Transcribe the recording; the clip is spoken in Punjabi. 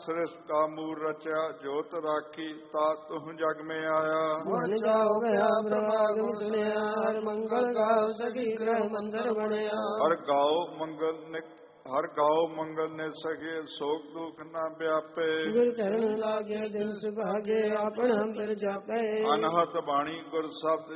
ਸ੍ਰਿਸ਼ਟ ਕਾ ਮੂਲ ਰਚਿਆ, ਜੋਤ ਰਾਖੀ ਤਾ ਤੁਹ ਜਗ ਮੈਂ ਆਇਆ। ਮਨ ਜਾਓ ਗਿਆ ਪ੍ਰਭਾਗਮ ਸੁਣਿਆ, ਹਰ ਮੰਗਲ ਗਾਓ ਸਖੀ ਗ੍ਰਹ ਮੰਦਰ ਬਣਿਆ। ਹਰ ਗਾਓ ਮੰਗਲ ਨੇ ਸਖੇ, ਸੋਖ ਦੁਖ ਨਾ ਵਿਆਪੇ। ਗੁਰ ਚਰਨ ਲਾਗੇ ਦਿਨ ਸੁਭਾਗੇ, ਆਪਣ ਅੰਤਰ ਜਾਪੇ। ਅਨਹਤ ਬਾਣੀ ਗੁਰ ਸ਼ਬਦ